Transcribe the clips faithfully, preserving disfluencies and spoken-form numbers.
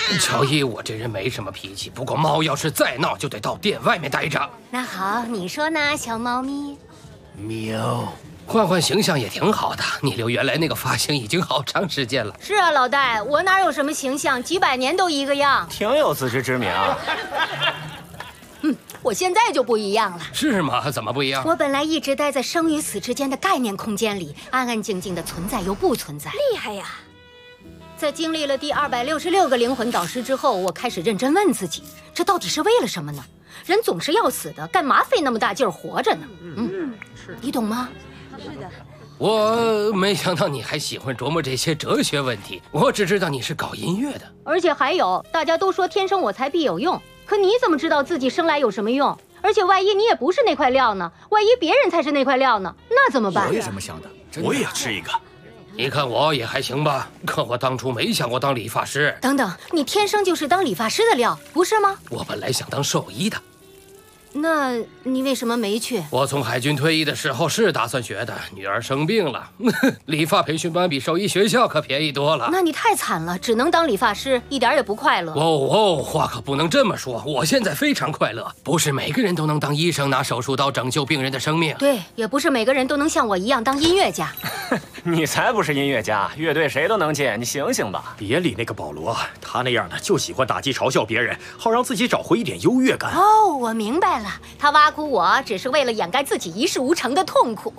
乔伊，我这人没什么脾气，不过猫要是再闹，就得到店外面待着。 那好，你说呢，小猫咪？ 喵。换换形象也挺好的，你留原来那个发型已经好长时间了。 是啊，老戴，我哪有什么形象，几百年都一个样， 挺有自知之明啊。 嗯，我现在就不一样了。 是吗？怎么不一样？ 我本来一直待在生与死之间的概念空间里，安安静静的存在又不存在。 厉害呀！ 在经历了第二百六十六个灵魂导师之后，我开始认真问自己，这到底是为了什么呢？人总是要死的，干嘛费那么大劲儿活着呢？嗯，是你懂吗？ 是的。 我没想到你还喜欢琢磨这些哲学问题，我只知道你是搞音乐的。 而且还有，大家都说天生我材必有用，可你怎么知道自己生来有什么用？而且万一你也不是那块料呢？万一别人才是那块料呢？那怎么办？ 我也这么想的，我也要吃一个。 你看我也还行吧，可我当初没想过当理发师。 等等，你天生就是当理发师的料，不是吗？ 我本来想当兽医的。 那你为什么没去？ 我从海军退役的时候是打算学的，女儿生病了，理发培训班比兽医学校可便宜多了。 那你太惨了，只能当理发师，一点也不快乐。 哦哦，话可不能这么说，我现在非常快乐。不是每个人都能当医生，拿手术刀拯救病人的生命。 对，也不是每个人都能像我一样当音乐家。 你才不是音乐家，乐队谁都能进，你醒醒吧！ 别理那个保罗，他那样的就喜欢打击嘲笑别人，好让自己找回一点优越感。 哦，我明白了，他挖苦我只是为了掩盖自己一事无成的痛苦。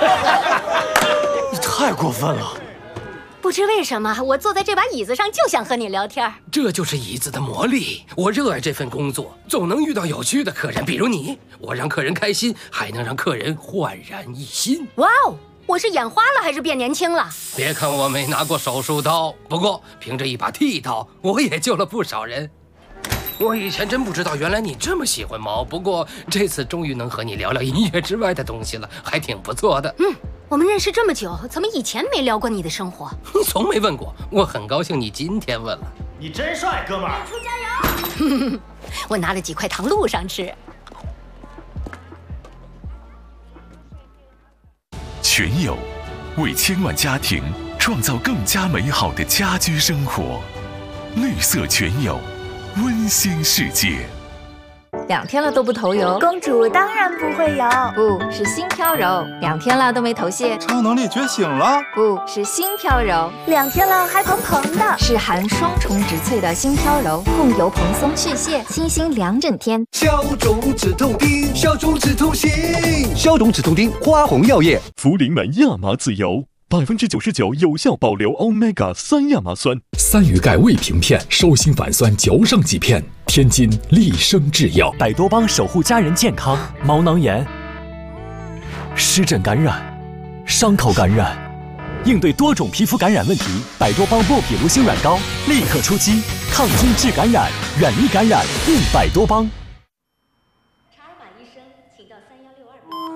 你太过分了！ 不知为什么，我坐在这把椅子上就想和你聊天。 这就是椅子的魔力。我热爱这份工作，总能遇到有趣的客人，比如你。我让客人开心，还能让客人焕然一新。 哇哦！我是眼花了还是变年轻了？ 别看我没拿过手术刀，不过凭着一把剃刀，我也救了不少人。我以前真不知道，原来你这么喜欢猫。不过这次终于能和你聊聊音乐之外的东西了，还挺不错的。 嗯，我们认识这么久，怎么以前没聊过你的生活？ 你从没问过，我很高兴你今天问了。 你真帅，哥们儿！ 出加油！ 我拿了几块糖路上吃。 全友为千万家庭创造更加美好的家居生活，绿色全友，温馨世界。 两天了都不头油， 公主当然不会有， 不是心飘柔。两天了都没头屑， 超能力觉醒了， 不是心飘柔。 两天了还蓬蓬的， 是含双重植萃的心飘柔，控油蓬松去屑，清新两整天。 消肿止痛丁，消肿止痛行，消肿止痛丁，花红药业， 茯苓满亚麻籽油。百分之九十九有效保留 Omega 三亚麻酸， 三鱼钙胃平片，收心反酸，嚼上几片。天津利生制药， 百多邦守护家人健康。毛囊炎、湿疹感染、伤口感染，应对多种皮肤感染问题，百多邦莫比卢星软膏立刻出击，抗菌治感染，远离感染，用百多邦。